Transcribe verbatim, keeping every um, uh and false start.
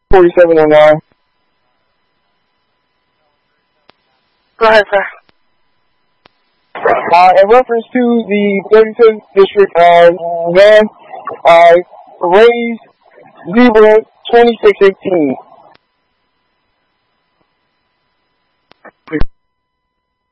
forty-seven oh nine. Go ahead, sir. Uh, in reference to the thirty-seventh District, uh, van, uh, raised zebra twenty-six eighteen.